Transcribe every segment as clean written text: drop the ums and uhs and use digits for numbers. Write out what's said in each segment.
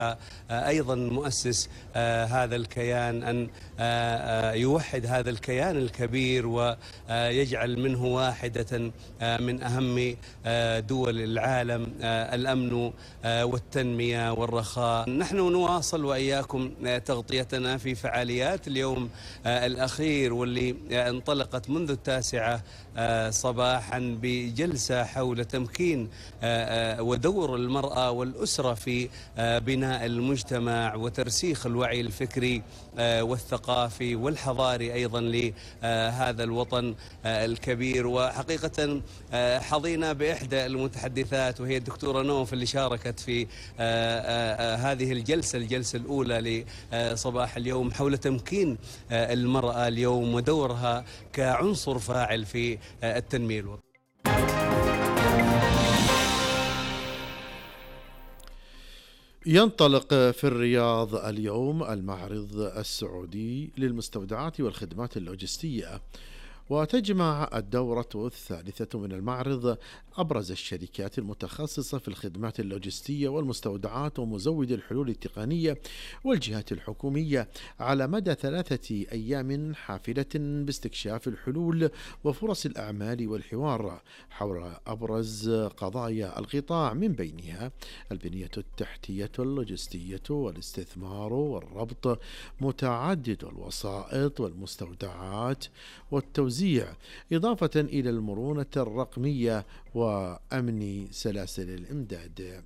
أيضا مؤسس هذا الكيان أن يوحد هذا الكيان الكبير ويجعل منه واحدة من أهم دول العالم الأمن والتنمية والرخاء. نحن نواصل وإياكم تغطيتنا في فعاليات اليوم الأخير واللي انطلقت منذ 9 صباحا بجلسة حول تمكين ودور المرأة والأسرة في بناء المجتمع وترسيخ الوعي الفكري والثقافي والحضاري أيضا لهذا الوطن الكبير. وحقيقة حظينا بإحدى المتحدثات وهي الدكتورة نوف اللي شاركت في هذه الجلسة الأولى لصباح اليوم حول تمكين المرأة اليوم ودورها كعنصر فاعل في التنمية الوطنية. ينطلق في الرياض اليوم المعرض السعودي للمستودعات والخدمات اللوجستية، وتجمع الدورة الثالثة من المعرض أبرز الشركات المتخصصة في الخدمات اللوجستية والمستودعات ومزودي الحلول التقنية والجهات الحكومية على مدى 3 أيام حافلة باستكشاف الحلول وفرص الأعمال والحوار حول أبرز قضايا القطاع، من بينها البنية التحتية اللوجستية والاستثمار والربط متعدد الوسائط والمستودعات والتوزيع، إضافة إلى المرونة الرقمية وأمن سلاسل الإمداد.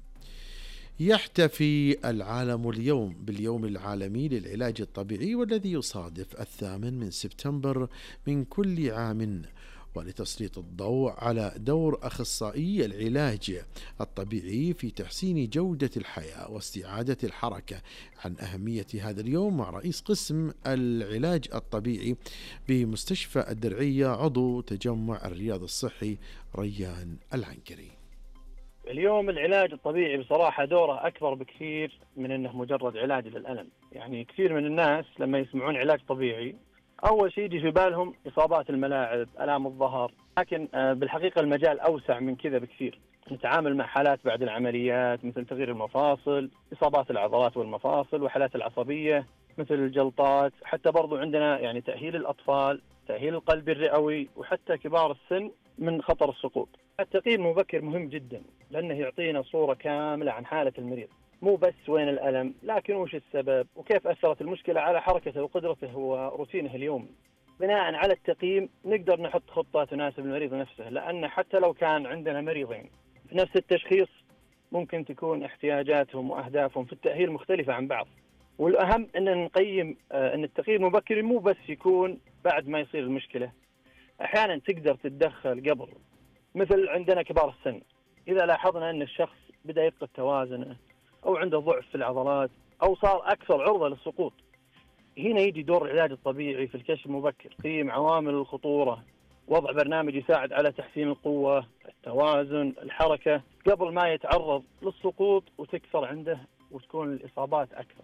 يحتفي العالم اليوم باليوم العالمي للعلاج الطبيعي، والذي يصادف 8 سبتمبر من كل عام، ولتسليط الضوء على دور أخصائي العلاج الطبيعي في تحسين جودة الحياة واستعادة الحركة. عن أهمية هذا اليوم مع رئيس قسم العلاج الطبيعي بمستشفى الدرعية عضو تجمع الرياض الصحي ريان العنكري. اليوم العلاج الطبيعي بصراحة دوره أكبر بكثير من أنه مجرد علاج للألم. يعني كثير من الناس لما يسمعون علاج طبيعي أول شيء يجي في بالهم إصابات الملاعب، آلام الظهر، لكن بالحقيقة المجال أوسع من كذا بكثير. نتعامل مع حالات بعد العمليات مثل تغيير المفاصل، إصابات العضلات والمفاصل، وحالات العصبية مثل الجلطات، حتى برضو عندنا يعني تأهيل الأطفال، تأهيل القلب الرئوي، وحتى كبار السن من خطر السقوط. التقييم المبكر مهم جدا لأنه يعطينا صورة كاملة عن حالة المريض، مو بس وين الألم، لكن وش السبب وكيف أثرت المشكلة على حركته وقدرته وروتينه اليومي. بناء على التقييم نقدر نحط خطة تناسب المريض نفسه، لأن حتى لو كان عندنا مريضين في نفس التشخيص ممكن تكون احتياجاتهم وأهدافهم في التأهيل مختلفة عن بعض. والأهم أن نقيم أن التقييم المبكر مو بس يكون بعد ما يصير المشكلة، أحيانا تقدر تتدخل قبل. مثل عندنا كبار السن، إذا لاحظنا أن الشخص بدأ يفقد توازنه أو عنده ضعف في العضلات أو صار أكثر عرضة للسقوط، هنا يجي دور العلاج الطبيعي في الكشف المبكر، تقييم عوامل الخطورة، وضع برنامج يساعد على تحسين القوة، التوازن، الحركة قبل ما يتعرض للسقوط وتكثر عنده وتكون الإصابات أكثر.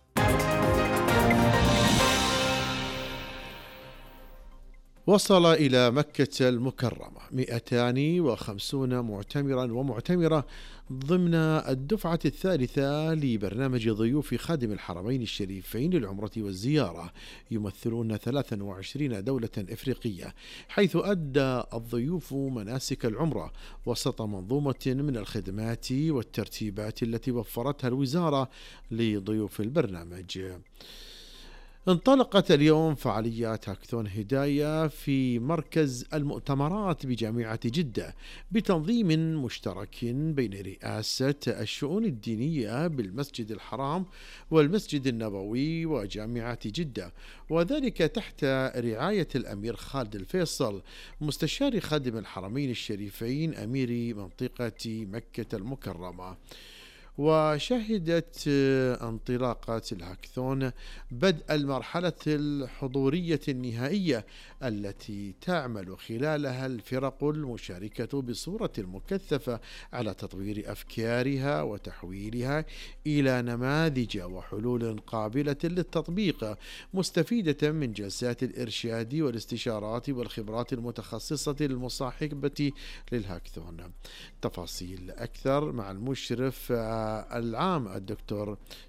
وصل إلى مكة المكرمة 250 معتمرا ومعتمرة ضمن الدفعة الثالثة لبرنامج ضيوف خادم الحرمين الشريفين للعمرة والزيارة، يمثلون 23 دولة إفريقية، حيث أدى الضيوف مناسك العمرة وسط منظومة من الخدمات والترتيبات التي وفرتها الوزارة لضيوف البرنامج. انطلقت اليوم فعاليات هاكثون هداية في مركز المؤتمرات بجامعة جدة بتنظيم مشترك بين رئاسة الشؤون الدينية بالمسجد الحرام والمسجد النبوي وجامعة جدة، وذلك تحت رعاية الأمير خالد الفيصل مستشار خادم الحرمين الشريفين أمير منطقة مكة المكرمة. وشهدت انطلاقة الهاكثون بدء المرحلة الحضورية النهائية التي تعمل خلالها الفرق المشاركة بصورة مكثفة على تطوير أفكارها وتحويلها إلى نماذج وحلول قابلة للتطبيق، مستفيدة من جلسات الإرشاد والاستشارات والخبرات المتخصصة المصاحبة للهاكثون. تفاصيل أكثر مع المشرف العام الدكتور